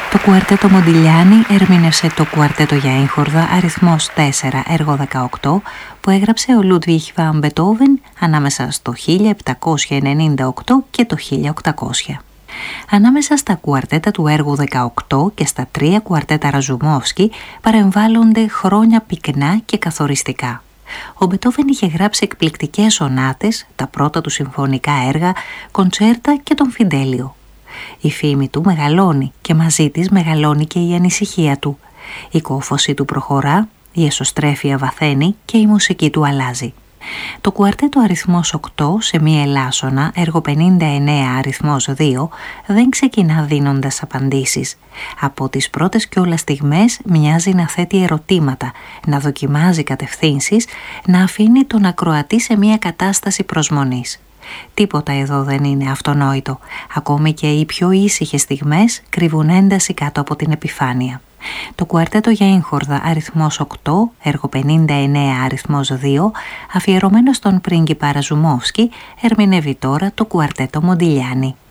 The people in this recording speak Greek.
Το κουαρτέτο Μοντιλιάνι ερμήνευσε το κουαρτέτο για έγχορδα αριθμός 4 έργο 18 που έγραψε ο Λούντβιχ βαν Μπετόβεν ανάμεσα στο 1798 και το 1800. Ανάμεσα στα κουαρτέτα του έργου 18 και στα 3 κουαρτέτα Ραζουμόφσκι παρεμβάλλονται χρόνια πυκνά και καθοριστικά. Ο Μπετόβεν είχε γράψει εκπληκτικές σονάτες, τα πρώτα του συμφωνικά έργα, κοντσέρτα και τον Φιντέλιο. Η φήμη του μεγαλώνει και μαζί της μεγαλώνει και η ανησυχία του. Η κόφωση του προχωρά, η εσωστρέφεια βαθαίνει και η μουσική του αλλάζει. Το κουαρτέτο αριθμός 8 σε μία ελάσσονα, έργο 59 αριθμός 2, δεν ξεκινά δίνοντας απαντήσεις. Από τις πρώτες κιόλας στιγμές μοιάζει να θέτει ερωτήματα, να δοκιμάζει κατευθύνσεις, να αφήνει τον ακροατή σε μία κατάσταση προσμονής. Τίποτα εδώ δεν είναι αυτονόητο. Ακόμη και οι πιο ήσυχες στιγμές κρύβουν ένταση κάτω από την επιφάνεια. Το κουαρτέτο για έγχορδα αριθμός 8, έργο 59 αριθμός 2, αφιερωμένο στον πρίγκιπα Ραζουμόφσκι, ερμηνεύει τώρα το κουαρτέτο Μοντιλιάνι.